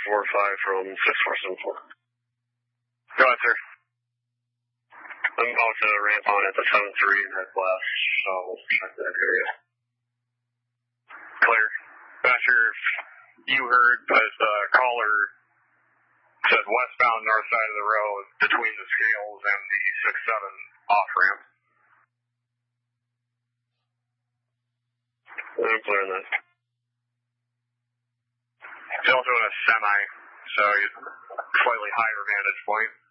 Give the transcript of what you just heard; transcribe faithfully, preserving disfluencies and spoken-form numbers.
four five from six four seven four. Go ahead, sir. I'm about to ramp on at the seven three and head west, so we'll check that area. Clear. Not sure if you heard, but the caller said westbound north side of the road between the scales and the six seven off-ramp. I'm clear on that. He's also in a semi, so he's slightly higher vantage point.